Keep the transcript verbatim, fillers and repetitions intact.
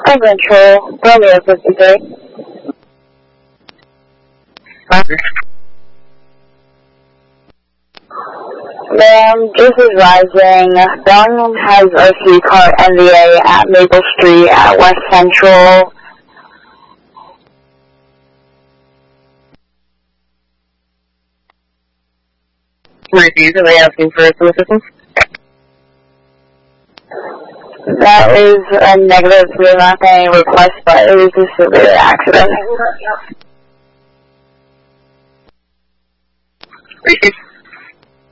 Control, Romeo fifty-three. Roger. Ma'am, this is Rising. Bellingham has a C-car N V A at Maple Street at West Central. Refuse, are they asking for some assistance? That is a negative. We're not getting any requests, but it was a severe accident. Refuse.